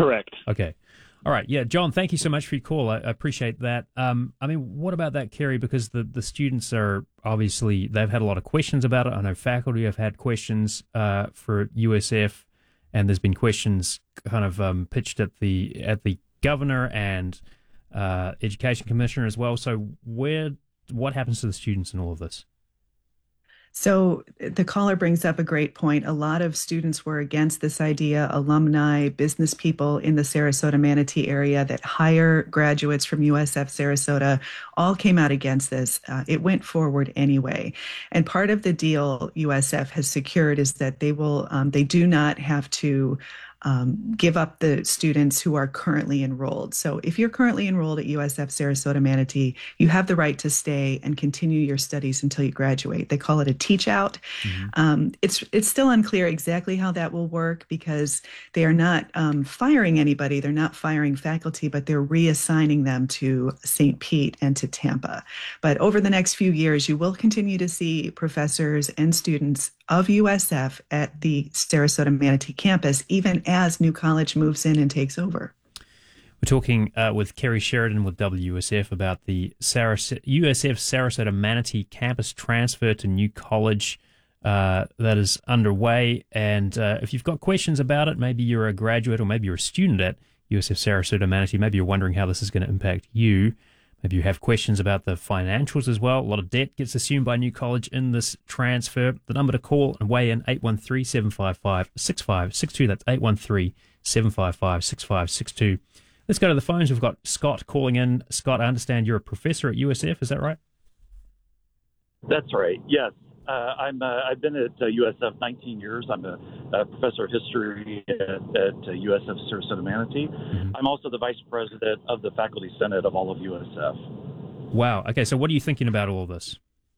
Correct. Okay. All right. Yeah, John, thank you so much for your call. I appreciate that. I mean, what about that, Kerry? Because the students are obviously, they've had a lot of questions about it. I know faculty have had questions for USF, and there's been questions kind of pitched at the governor and education commissioner as well. So what happens to the students in all of this? So the caller brings up a great point. A lot of students were against this idea. Alumni, business people in the Sarasota Manatee area that hire graduates from USF Sarasota all came out against this. It went forward anyway. And part of the deal USF has secured is that they do not have to give up the students who are currently enrolled. So if you're currently enrolled at USF Sarasota Manatee, you have the right to stay and continue your studies until you graduate. They call it a teach out. Mm-hmm. It's still unclear exactly how that will work because they are not firing anybody. They're not firing faculty, but they're reassigning them to St. Pete and to Tampa. But over the next few years, you will continue to see professors and students of USF at the Sarasota Manatee campus, even as New College moves in and takes over. We're talking with Kerry Sheridan with WSF about the USF Sarasota Manatee campus transfer to New College that is underway. And if you've got questions about it, maybe you're a graduate or maybe you're a student at USF Sarasota Manatee, maybe you're wondering how this is going to impact you. Maybe you have questions about the financials as well. A lot of debt gets assumed by New College in this transfer. The number to call and weigh in, 813-755-6562. That's 813-755-6562. Let's go to the phones. We've got Scott calling in. Scott, I understand you're a professor at USF. Is that right? That's right, yes. I've been at USF 19 years. I'm a professor of history at USF Sarasota Manatee. Mm-hmm. I'm also the vice president of the faculty senate of all of USF. Wow. Okay, so what are you thinking about all of this?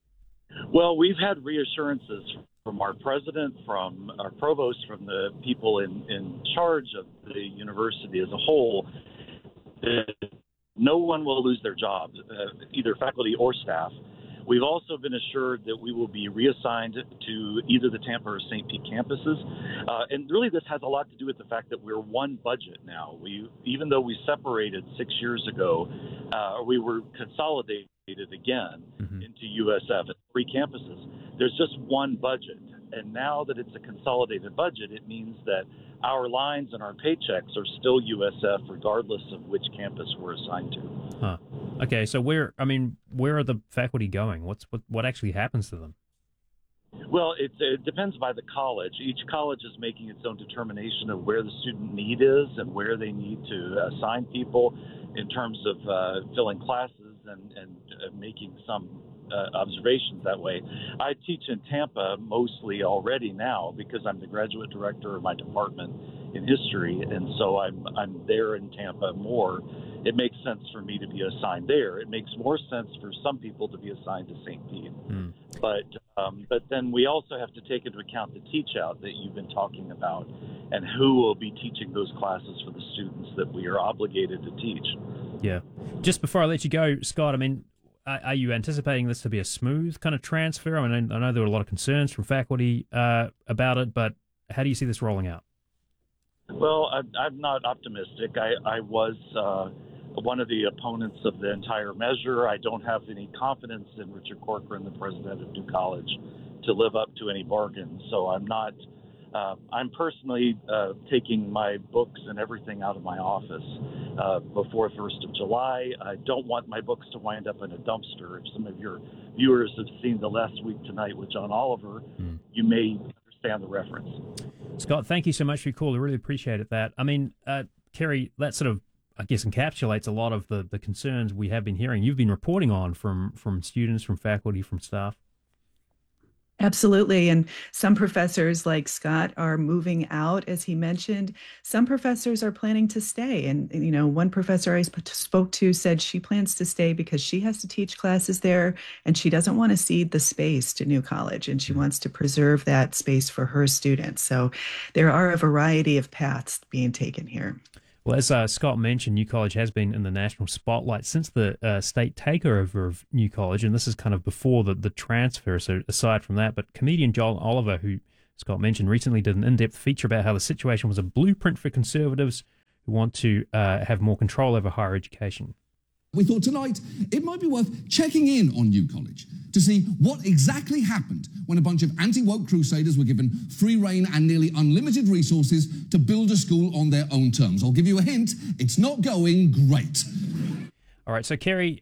Well, we've had reassurances from our president, from our provost, from the people in charge of the university as a whole, that no one will lose their jobs, either faculty or staff. We've also been assured that we will be reassigned to either the Tampa or St. Pete campuses. And really this has a lot to do with the fact that we're one budget now. Even though we separated 6 years ago, we were consolidated again into USF at 3 campuses. There's just one budget. And now that it's a consolidated budget, it means that our lines and our paychecks are still USF regardless of which campus we're assigned to. Huh. Okay, so where are the faculty going? What actually happens to them? Well, it depends by the college. Each college is making its own determination of where the student need is and where they need to assign people in terms of filling classes and making some observations that way. I teach in Tampa mostly already now because I'm the graduate director of my department in history, and so I'm there in Tampa more. It makes sense for me to be assigned there. It makes more sense for some people to be assigned to St. Pete. But then we also have to take into account the teach out that you've been talking about and who will be teaching those classes for the students that we are obligated to teach. Yeah. Just before I let you go, Scott, I mean, are you anticipating this to be a smooth kind of transfer? I mean, I know there were a lot of concerns from faculty about it, but how do you see this rolling out? Well, I'm not optimistic. I was one of the opponents of the entire measure. I don't have any confidence in Richard Corcoran, the president of New College, to live up to any bargains. So I'm not. I'm personally taking my books and everything out of my office before 1st of July. I don't want my books to wind up in a dumpster. If some of your viewers have seen The Last Week Tonight with John Oliver, you may understand the reference. Scott, thank you so much for your call. I really appreciate that. I mean, Kerry, that sort of, I guess, encapsulates a lot of the concerns we have been hearing. You've been reporting on from students, from faculty, from staff. Absolutely. And some professors like Scott are moving out, as he mentioned. Some professors are planning to stay. And one professor I spoke to said she plans to stay because she has to teach classes there and she doesn't want to cede the space to New College and she wants to preserve that space for her students. So there are a variety of paths being taken here. Well, as Scott mentioned, New College has been in the national spotlight since the state takeover of New College, and this is kind of before the transfer, so aside from that. But comedian Joel Oliver, who Scott mentioned, recently did an in-depth feature about how the situation was a blueprint for conservatives who want to have more control over higher education. We thought tonight it might be worth checking in on New College to see what exactly happened when a bunch of anti-woke crusaders were given free rein and nearly unlimited resources to build a school on their own terms. I'll give you a hint, it's not going great. All right, so Kerry,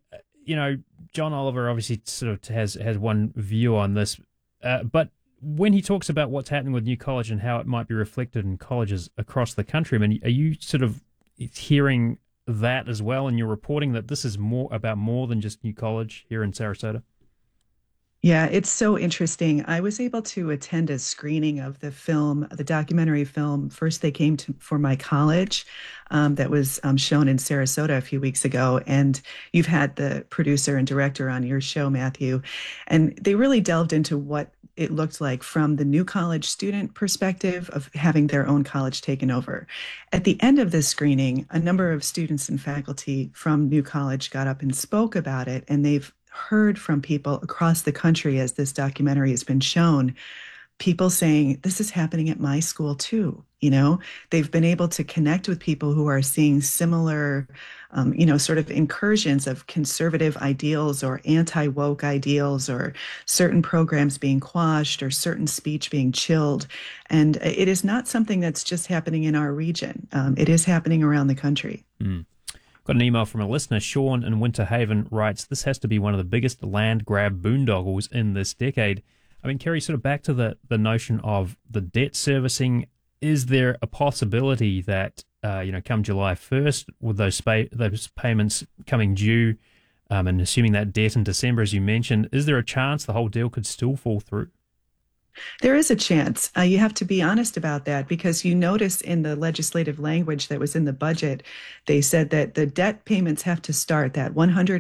John Oliver obviously sort of has one view on this, but when he talks about what's happening with New College and how it might be reflected in colleges across the country, I mean, are you sort of hearing that as well in your reporting, that this is more than just New College here in Sarasota? Yeah, it's so interesting. I was able to attend a screening of the documentary film, First They Came for My College, that was shown in Sarasota a few weeks ago. And you've had the producer and director on your show, Matthew, and they really delved into what it looked like from the New College student perspective of having their own college taken over. At the end of this screening, a number of students and faculty from New College got up and spoke about it, and they've heard from people across the country as this documentary has been shown, people saying, this is happening at my school too. They've been able to connect with people who are seeing similar, sort of incursions of conservative ideals or anti-woke ideals, or certain programs being quashed or certain speech being chilled. And it is not something that's just happening in our region. It is happening around the country. Got an email from a listener. Sean in Winter Haven writes, this has to be one of the biggest land grab boondoggles in this decade. I mean, Kerry, sort of back to the notion of the debt servicing, is there a possibility that, come July 1st, with those payments coming due, and assuming that debt in December, as you mentioned, is there a chance the whole deal could still fall through? There is a chance. You have to be honest about that, because you notice in the legislative language that was in the budget, they said that the debt payments have to start, that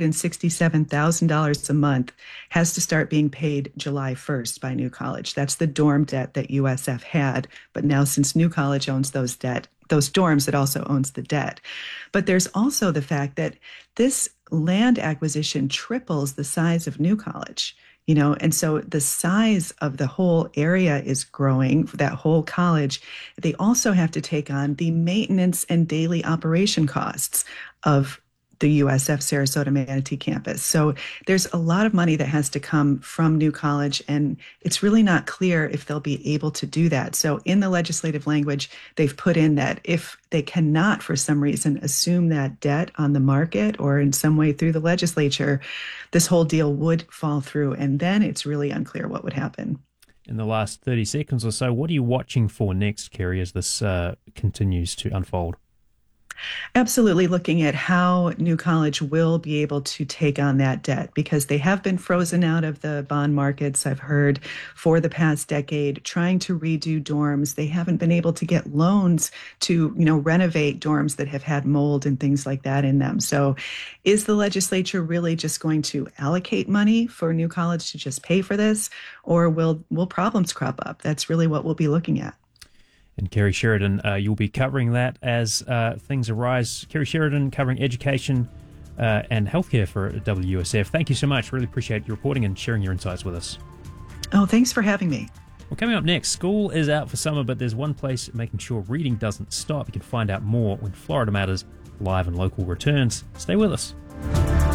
$167,000 a month has to start being paid July 1st by New College. That's the dorm debt that USF had. But now, since New College owns those dorms, it also owns the debt. But there's also the fact that this land acquisition triples the size of New College. And so the size of the whole area is growing, that whole college. They also have to take on the maintenance and daily operation costs of the USF Sarasota Manatee campus. So there's a lot of money that has to come from New College, and it's really not clear if they'll be able to do that. So in the legislative language, they've put in that if they cannot, for some reason, assume that debt on the market or in some way through the legislature, this whole deal would fall through. And then it's really unclear what would happen. In the last 30 seconds or so, what are you watching for next, Kerry, as this continues to unfold? Absolutely looking at how New College will be able to take on that debt, because they have been frozen out of the bond markets, I've heard, for the past decade, trying to redo dorms. They haven't been able to get loans to, renovate dorms that have had mold and things like that in them. So is the legislature really just going to allocate money for New College to just pay for this, or will problems crop up? That's really what we'll be looking at. And Kerry Sheridan, you'll be covering that as things arise. Kerry Sheridan covering education and healthcare for WUSF. Thank you so much. Really appreciate your reporting and sharing your insights with us. Oh, thanks for having me. Well, coming up next, school is out for summer, but there's one place making sure reading doesn't stop. You can find out more when Florida Matters Live and Local returns. Stay with us.